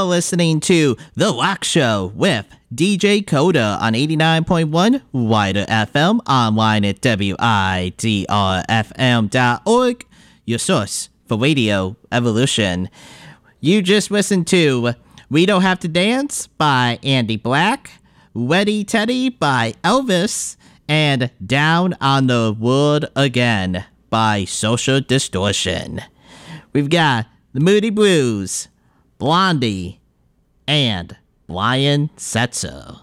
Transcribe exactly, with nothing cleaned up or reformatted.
are listening to The Rock Show with D J Coda on eighty-nine point one Wider F M, online at W I D R F M dot org, your source for Radio Evolution. You just listened to We Don't Have to Dance by Andy Black, Ready Teddy by Elvis, and Down on the World Again by Social Distortion. We've got the Moody Blues, Blondie, and Brian Setzer.